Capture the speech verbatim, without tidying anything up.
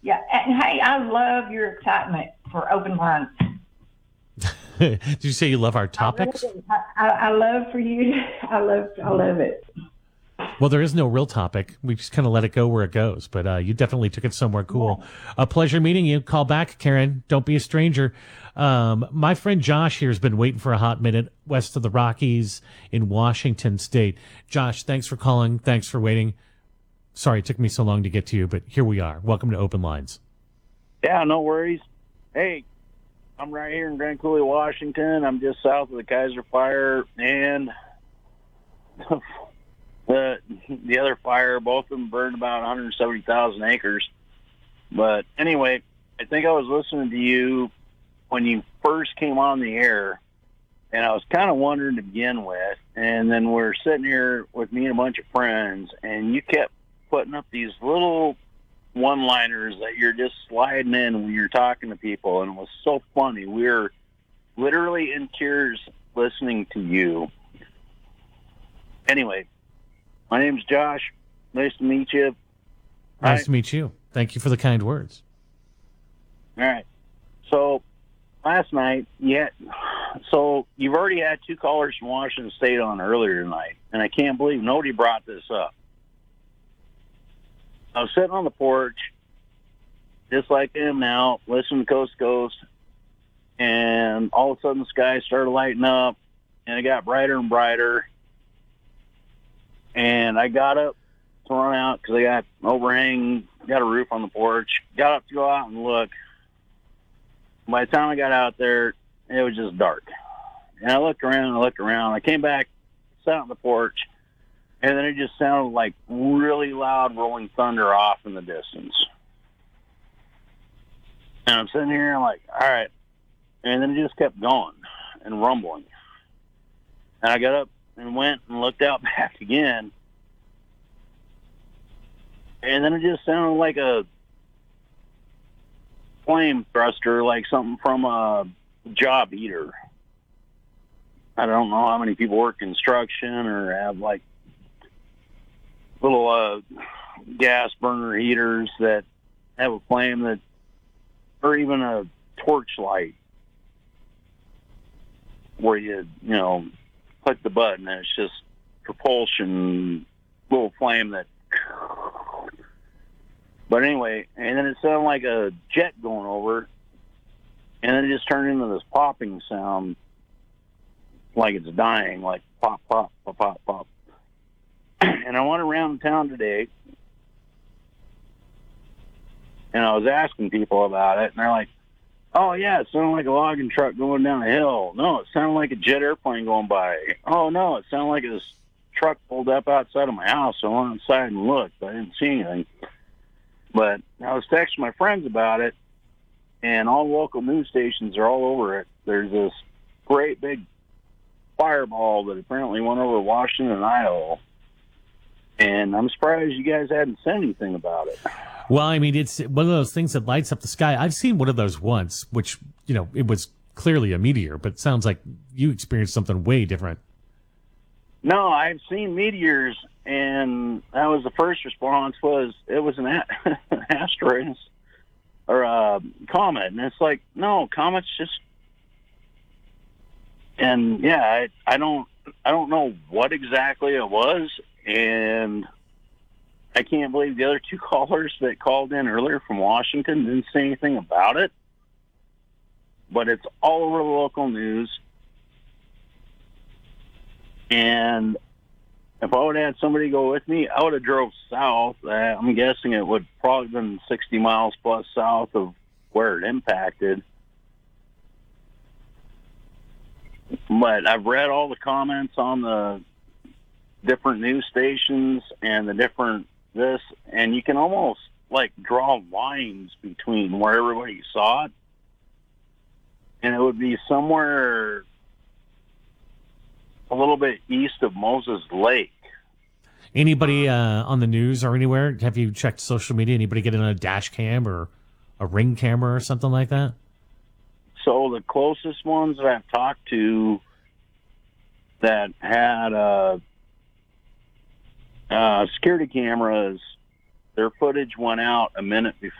Yeah, and hey, I love your excitement for open lines. Did you say you love our I really topics? do. I, I, I love for you. I love, I love it. Well, there is no real topic. We just kind of let it go where it goes. But uh, you definitely took it somewhere cool. Yeah. A pleasure meeting you. Call back, Karen. Don't be a stranger. Um, my friend Josh here has been waiting for a hot minute west of the Rockies in Washington State. Josh, thanks for calling. Thanks for waiting. Sorry it took me so long to get to you, but here we are. Welcome to Open Lines. Yeah, no worries. Hey, I'm right here in Grand Coulee, Washington. I'm just south of the Kaiser Fire and the the other fire. Both of them burned about one hundred seventy thousand acres. But anyway, I think I was listening to you when you first came on the air, and I was kind of wondering to begin with. And then we're sitting here with me and a bunch of friends, and you kept putting up these little one-liners that you're just sliding in when you're talking to people, and it was so funny. We were literally in tears listening to you. Anyway, my name's Josh. Nice to meet you. Nice Hi. to meet you. Thank you for the kind words. All right. So last night, yeah. So you've already had two callers from Washington State on earlier tonight, and I can't believe nobody brought this up. I was sitting on the porch, just like I am now, listening to Coast to Coast, and all of a sudden the sky started lighting up, and it got brighter and brighter. And I got up to run out because I got an overhang, got a roof on the porch. Got up to go out and look. By the time I got out there, it was just dark. And I looked around and I looked around. I came back, sat on the porch, and then it just sounded like really loud rolling thunder off in the distance. And I'm sitting here and I'm like, all right. And then it just kept going and rumbling. And I got up and went and looked out back again. And then it just sounded like a flame thruster, like something from a job eater. I don't know how many people work construction or have like little uh, gas burner heaters that have a flame that, or even a torch light where you, you know, click the button and it's just propulsion, little flame that. But anyway, and then it sounded like a jet going over, and then it just turned into this popping sound, like it's dying, like pop, pop, pop, pop, pop. And I went around town today, and I was asking people about it, and they're like, oh, yeah, it sounded like a logging truck going down a hill. No, it sounded like a jet airplane going by. Oh, no, it sounded like this truck pulled up outside of my house. So I went outside and looked, but I didn't see anything. But I was texting my friends about it, and all local news stations are all over it. There's this great big fireball that apparently went over Washington, Idaho. And I'm surprised you guys hadn't said anything about it. Well, I mean, it's one of those things that lights up the sky. I've seen one of those once, which, you know, it was clearly a meteor, but it sounds like you experienced something way different. No, I've seen meteors, and that was the first response was it was an a- asteroid or a comet. And it's like, no, comets just, and yeah, I, I don't, I don't know what exactly it was. And I can't believe the other two callers that called in earlier from Washington didn't say anything about it. But it's all over the local news. And if I would have had somebody go with me, I would have drove south. Uh, I'm guessing it would probably have been sixty miles plus south of where it impacted. But I've read all the comments on the different news stations and the different this, and you can almost like draw lines between where everybody saw it, and it would be somewhere a little bit east of Moses Lake. Anybody uh, on the news or anywhere, have you checked social media? Anybody get in a dash cam or a ring camera or something like that? So the closest ones that I've talked to that had uh, uh, security cameras, their footage went out a minute before